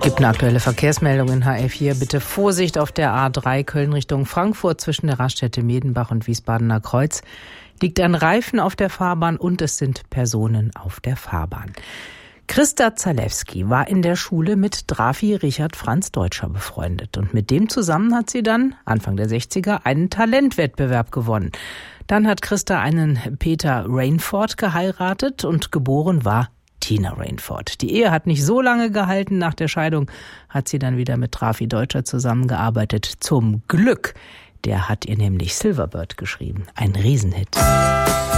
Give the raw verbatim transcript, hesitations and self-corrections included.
Gibt eine aktuelle Verkehrsmeldung in H F vier. Bitte Vorsicht auf der A drei Köln Richtung Frankfurt zwischen der Raststätte Medenbach und Wiesbadener Kreuz. Liegt ein Reifen auf der Fahrbahn und es sind Personen auf der Fahrbahn. Christa Zalewski war in der Schule mit Drafi Richard Franz Deutscher befreundet. Und mit dem zusammen hat sie dann, Anfang der sechziger, einen Talentwettbewerb gewonnen. Dann hat Christa einen Peter Rainford geheiratet und geboren war Tina Rainford. Die Ehe hat nicht so lange gehalten. Nach der Scheidung hat sie dann wieder mit Drafi Deutscher zusammengearbeitet. Zum Glück. Der hat ihr nämlich Silverbird geschrieben. Ein Riesenhit.